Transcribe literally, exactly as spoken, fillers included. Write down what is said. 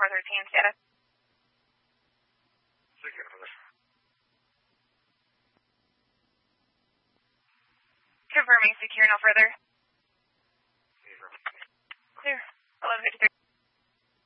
four thirteen status. Secure for this. Confirming secure, no further.